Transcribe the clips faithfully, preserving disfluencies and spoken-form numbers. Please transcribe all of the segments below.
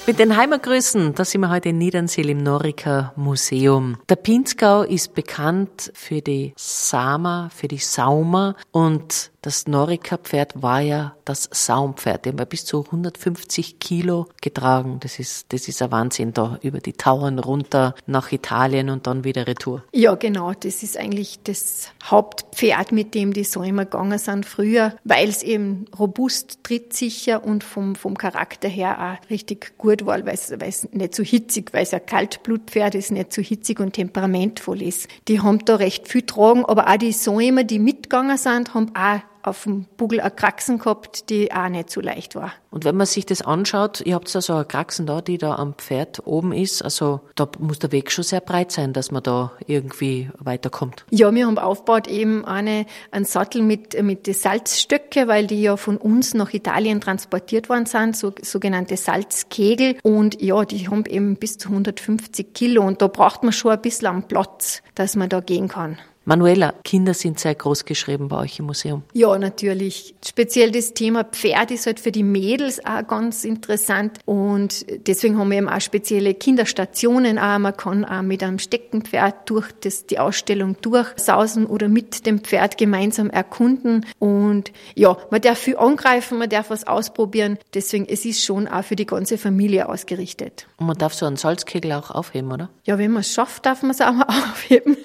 Mit den Heimatgrüßen, da sind wir heute in Niedernsiel im Noriker Museum. Der Pinzgau ist bekannt für die Sama, für die Sauma, und das Noriker Pferd war ja das Saumpferd. Die haben ja bis zu hundertfünfzig Kilo getragen. Das ist, das ist ein Wahnsinn, da über die Tauern runter nach Italien und dann wieder retour. Ja, genau. Das ist eigentlich das Hauptpferd, mit dem die Säumer gegangen sind früher, weil es eben robust, trittsicher und vom, vom Charakter her auch richtig gut war, weil es, weil es nicht so hitzig, weil es ein Kaltblutpferd ist, nicht so hitzig und temperamentvoll ist. Die haben da recht viel getragen, aber auch die Säumer, die mitgegangen sind, haben auch auf dem Bugel eine Kraxen gehabt, die auch nicht so leicht war. Und wenn man sich das anschaut, ihr habt ja so eine Kraxen da, die da am Pferd oben ist, also da muss der Weg schon sehr breit sein, dass man da irgendwie weiterkommt. Ja, wir haben aufgebaut eben eine, einen Sattel mit, mit den Salzstöcke, weil die ja von uns nach Italien transportiert worden sind, so, sogenannte Salzkegel. Und ja, die haben eben bis zu hundertfünfzig Kilo und da braucht man schon ein bisschen an Platz, dass man da gehen kann. Manuela, Kinder sind sehr groß geschrieben bei euch im Museum. Ja, natürlich. Speziell das Thema Pferd ist halt für die Mädels auch ganz interessant und deswegen haben wir eben auch spezielle Kinderstationen auch. Man kann auch mit einem Steckenpferd durch das, die Ausstellung durchsausen oder mit dem Pferd gemeinsam erkunden und ja, man darf viel angreifen, man darf was ausprobieren. Deswegen, es ist schon auch für die ganze Familie ausgerichtet. Und man darf so einen Salzkegel auch aufheben, oder? Ja, wenn man es schafft, darf man es auch mal aufheben.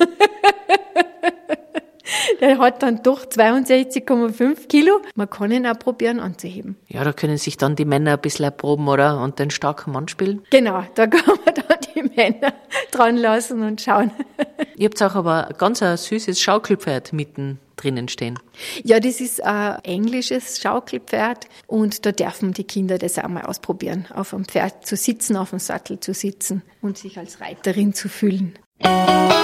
Der hat dann doch zweiundsechzig Komma fünf Kilo. Man kann ihn auch probieren anzuheben. Ja, da können sich dann die Männer ein bisschen erproben, oder? Und den starken Mann spielen. Genau, da kann man dann die Männer dran lassen und schauen. Ihr habt auch aber ein ganz ein süßes Schaukelpferd mitten drinnen stehen. Ja, das ist ein englisches Schaukelpferd und da dürfen die Kinder das auch mal ausprobieren, auf einem Pferd zu sitzen, auf dem Sattel zu sitzen und sich als Reiterin zu fühlen.